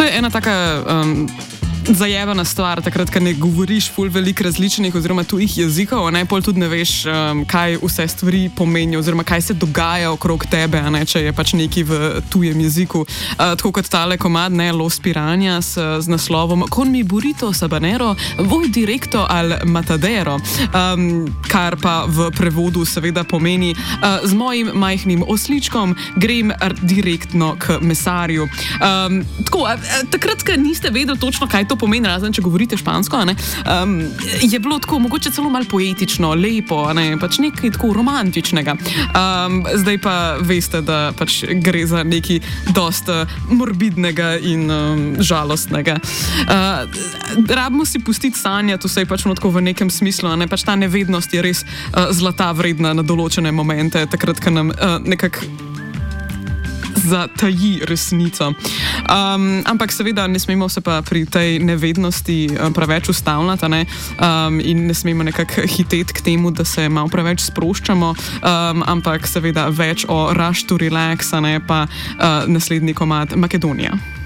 To je ena taka zajebana stvar, takrat, ko ne govoriš ful veliko različnih oziroma tujih jezikov, pol tudi ne veš, kaj vse stvari pomenijo oziroma kaj se dogaja okrog tebe, če je pač neki v tujem jeziku. Tako kot tale komad, Los Piranhas z naslovom Con mi burrito sabanero voy directo al matadero, kar pa v prevodu seveda pomeni z mojim majhnim osličkom grem direktno k mesarju. Tako, takrat, ko niste vedeli točno, kaj to pomeni, razen če govorite špansko, je bilo tako mogoče celo malo poetično, lepo, pač nekaj tako romantičnega. Zdaj pa veste, da pač gre za nekaj dosta morbidnega in žalostnega. Rabimo si pustiti sanjati vse pač tako v nekem smislu, pač ta nevednost je res zlata vredna na določene momente, takrat, ko nam nekako zataji resnico. Ampak seveda ne smemo se pa pri tej nevednosti preveč ustavljati, in ne smemo nekako hiteti k temu, da se malo preveč sproščamo, ampak seveda več o Rush to Relax, pa naslednji komad Makedonija.